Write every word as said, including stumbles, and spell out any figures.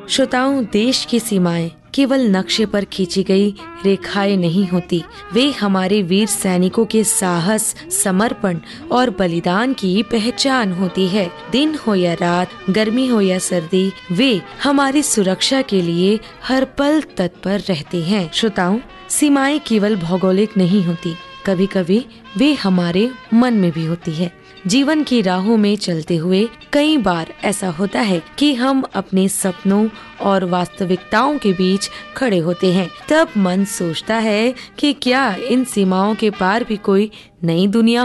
श्रोताओं, देश की सीमाएं केवल नक्शे पर खींची गई रेखाएं नहीं होती, वे हमारे वीर सैनिकों के साहस, समर्पण और बलिदान की पहचान होती है। दिन हो या रात, गर्मी हो या सर्दी, वे हमारी सुरक्षा के लिए हर पल तत्पर रहते हैं। श्रोताओं, सीमाएं केवल भौगोलिक नहीं होती, कभी कभी वे हमारे मन में भी होती है। जीवन की राहों में चलते हुए कई बार ऐसा होता है कि हम अपने सपनों और वास्तविकताओं के बीच खड़े होते हैं। तब मन सोचता है कि क्या इन सीमाओं के पार भी कोई नई दुनिया